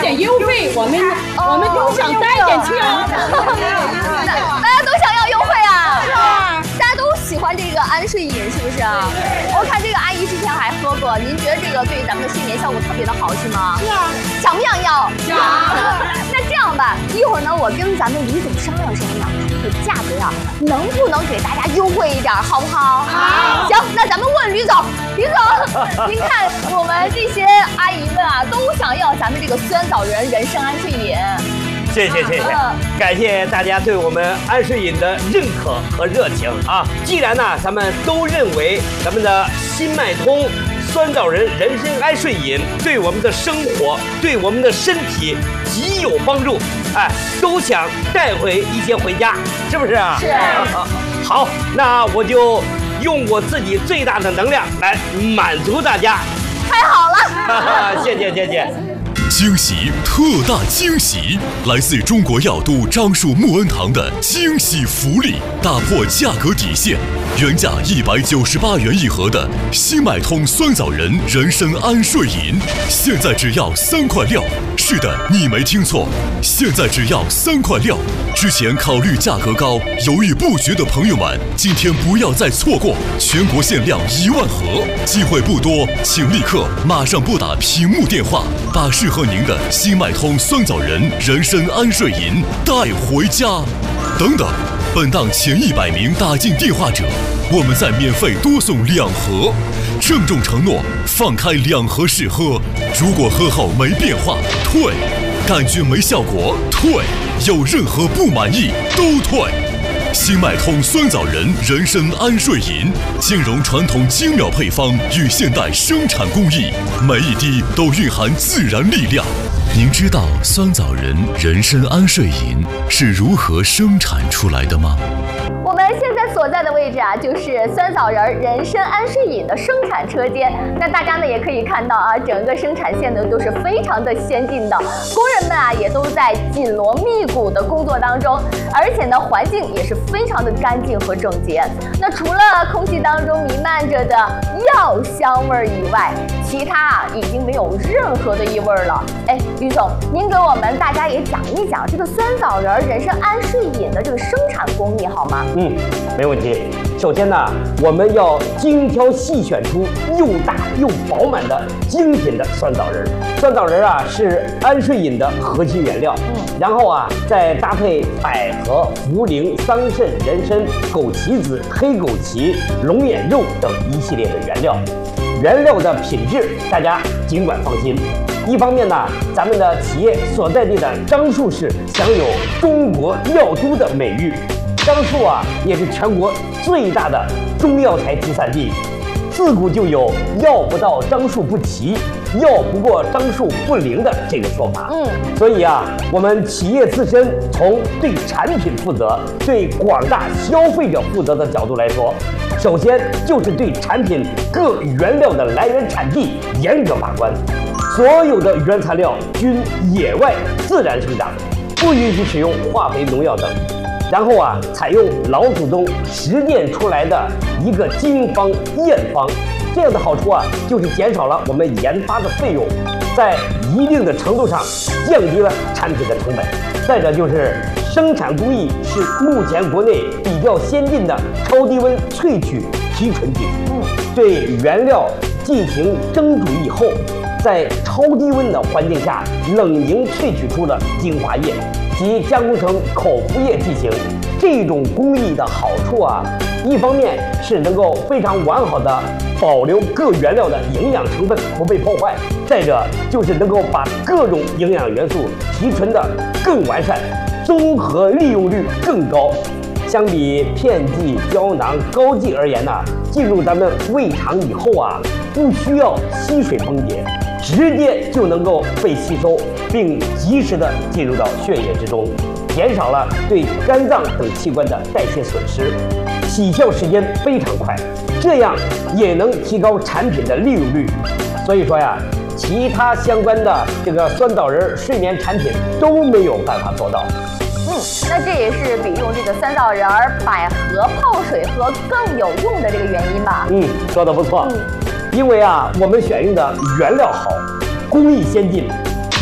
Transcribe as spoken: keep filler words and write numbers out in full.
点优惠，我们我们都想带点去啊。 大家都想要优惠啊！是啊，大家都喜欢这个安睡饮，是不是啊？我看这个阿姨之前还喝过，您觉得这个对咱们的睡眠效果特别的好，是吗？ 是啊。 想不想要？ 想。 那这样吧，一会儿呢，我跟咱们李总商量商量，这个价格啊，能不能给大家优惠一点，好不好？ 好。 行，那咱们问吕总，吕总，您看我们这些阿姨们啊，都想要咱们这个酸枣仁人参安睡饮。 谢谢谢谢，感谢大家对我们安睡饮的认可和热情啊！既然呢，咱们都认为咱们的新脉通酸枣仁人参安睡饮对我们的生活、对我们的身体极有帮助，哎，都想带回一些回家，是不是啊？ 是。 好，那我就用我自己最大的能量来满足大家。 太好了！ 谢谢谢谢。 惊喜，特大惊喜！来自中国药都樟树木恩堂的惊喜福利，打破价格底线，原价一百九十八元一盒的新脉通酸枣仁人参安睡饮，现在只要三块六。是的，你没听错，现在只要三块六。之前考虑价格高、犹豫不决的朋友们，今天不要再错过，全国限量一万盒，机会不多，请立刻马上拨打屏幕电话，把适合您的新脉通酸枣仁人参安睡饮带回家。等等，本档前一百名打进电话者，我们再免费多送两盒，郑重承诺放开两盒试喝，如果喝后没变化退，感觉没效果退，有任何不满意都退。新脉通酸枣仁人参安睡饮，兼容传统精妙配方与现代生产工艺，每一滴都蕴含自然力量。您知道酸枣仁人参安睡饮是如何生产出来的吗？ 我们现在所在的位置啊，就是酸枣仁人参安睡饮的生产车间。那大家呢也可以看到啊，整个生产线呢都是非常的先进的，工人们啊也都在紧锣密鼓的工作当中，而且呢环境也是非常的干净和整洁。那除了空气当中弥漫着的药香味以外，其他啊已经没有任何的异味了。哎，于总，您给我们大家也讲一讲这个酸枣仁人参安睡饮的这个生产工艺好吗？ 嗯，没问题。首先呢，我们要精挑细选出又大又饱满的精品的酸枣仁。酸枣仁啊是安睡饮的核心原料，嗯，然后啊再搭配百合、茯苓、桑葚、人参、枸杞子、黑枸杞、龙眼肉等一系列的原料。原料的品质大家尽管放心。一方面呢，咱们的企业所在地的樟树市享有中国药都的美誉。樟树啊，也是全国最大的中药材集散地。自古就有“药不到樟树不齐，药不过樟树不灵”的这个说法。嗯，所以啊，我们企业自身从对产品负责、对广大消费者负责的角度来说，首先就是对产品各原料的来源产地严格把关，所有的原材料均野外自然生长，不允许使用化肥、农药等。然后啊，采用老祖宗实践出来的一个经方验方，这样的好处啊，就是减少了我们研发的费用，在一定的程度上降低了产品的成本。再者就是生产工艺是目前国内比较先进的超低温萃取提纯技术，对原料进行蒸煮以后，在超低温的环境下冷凝萃取出了精华液，及加工成口服液进行。这种工艺的好处啊，一方面是能够非常完好的保留各原料的营养成分不被破坏，再者就是能够把各种营养元素提纯的更完善，综合利用率更高。相比片剂、胶囊、膏剂而言呢、啊，进入咱们胃肠以后啊，不需要吸水崩解，直接就能够被吸收，并及时的进入到血液之中，减少了对肝脏等器官的代谢损失，起效时间非常快，这样也能提高产品的利用率。所以说呀，其他相关的这个酸枣仁睡眠产品都没有办法做到。 嗯，那这也是比用这个酸枣仁、百合泡水喝更有用的这个原因吧？ 嗯，说得不错。嗯，因为啊，我们选用的原料好，工艺先进，